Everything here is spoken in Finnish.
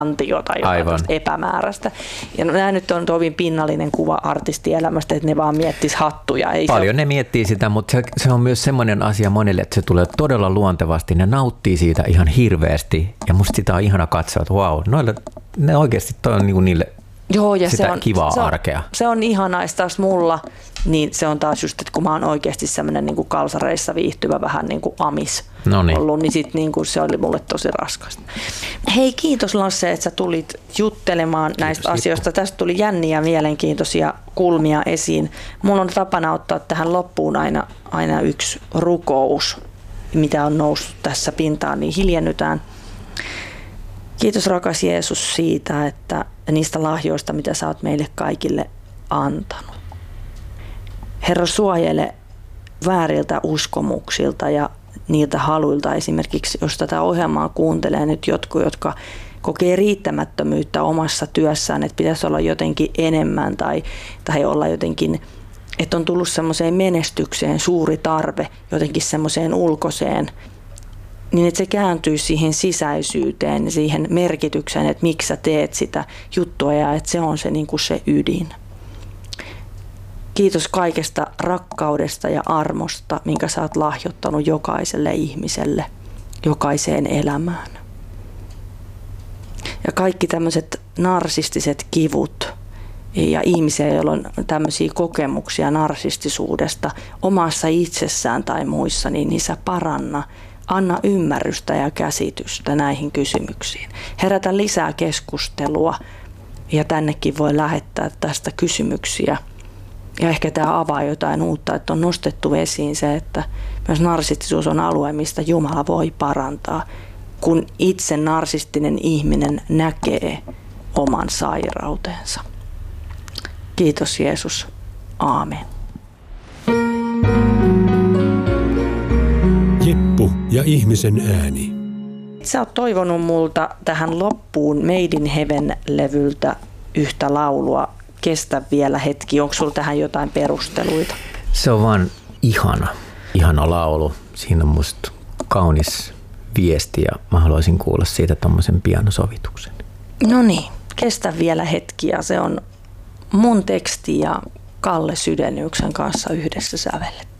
antiota, jotain epämääräistä. Ja nämä nyt on tovin pinnallinen kuva artistielämästä, että ne vaan miettis hattuja. Paljon ne miettii sitä, mutta se on myös semmoinen asia monille, että se tulee todella luontevasti. Ne nauttii siitä ihan hirveästi ja musta sitä on ihana katsoa, että vau, ne oikeasti toi on niinku niille ja sitä kivaa arkea. Se on ihanaa, taas mulla, niin se on taas just, että kun mä oon oikeasti semmoinen niin kuin kalsareissa viihtyvä vähän niin kuin amis ollut, niin sit niin kuin se oli mulle tosi raskasta. Hei, kiitos Lasse, että sä tulit juttelemaan näistä asioista. Tästä tuli jänniä ja mielenkiintoisia kulmia esiin. Mulla on tapana ottaa tähän loppuun aina yksi rukous, mitä on noussut tässä pintaan, niin hiljennytään. Kiitos rakas Jeesus siitä, että niistä lahjoista, mitä sä oot meille kaikille antanut. Herra, suojele vääriltä uskomuksilta ja niiltä haluilta esimerkiksi, jos tätä ohjelmaa kuuntelee nyt jotkut, jotka kokee riittämättömyyttä omassa työssään, että pitäisi olla jotenkin enemmän tai olla jotenkin, että on tullut semmoiseen menestykseen suuri tarve, jotenkin semmoiseen ulkoiseen, niin että se kääntyy siihen sisäisyyteen, siihen merkitykseen, että miksi sä teet sitä juttua ja että se on se, niin kuin se ydin. Kiitos kaikesta rakkaudesta ja armosta, minkä sä oot lahjoittanut jokaiselle ihmiselle, jokaiseen elämään. Ja kaikki tämmöiset narsistiset kivut ja ihmisiä, joilla on tämmöisiä kokemuksia narsistisuudesta omassa itsessään tai muissa, niin niissä paranna. Anna ymmärrystä ja käsitystä näihin kysymyksiin. Herätä lisää keskustelua ja tännekin voi lähettää tästä kysymyksiä. Ja ehkä tämä avaa jotain uutta, että on nostettu esiin se, että myös narsistisuus on alue, mistä Jumala voi parantaa, kun itse narsistinen ihminen näkee oman sairautensa. Kiitos Jeesus. Aamen. Jeppu ja ihmisen ääni. Sä oot toivonut multa tähän loppuun Made in Heaven-levyltä yhtä laulua. Kestä vielä hetki. Onko sulla tähän jotain perusteluita? Se on vaan ihana laulu. Siinä on musta kaunis viesti ja mä haluaisin kuulla siitä tommosen pianosovituksen. No niin, kestä vielä hetki ja se on mun teksti ja Kalle Sydeniuksen kanssa yhdessä sävelletty.